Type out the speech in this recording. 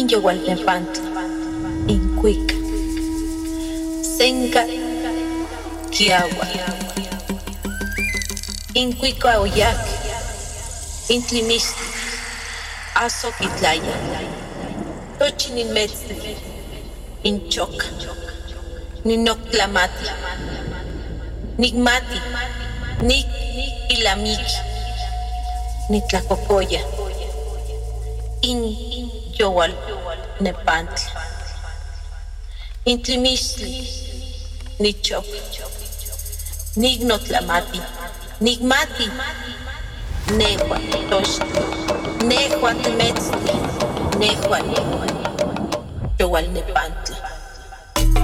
Inyowalnepantla, Incuica, Senca, Kiawa, Incuica Oyac, Intlimistli, Azoquitlaya, Tochininmetzli, Inchoca, Ninoctlamati, Nigmati, Nik Ilamiki, Nitlacocoya, Yowal Nepantla, Intlimistli, Nichop, Nignotlamati, Nigmati, Negua, Tosh, Negua Temetzli, Negua, Yowal Nepantla.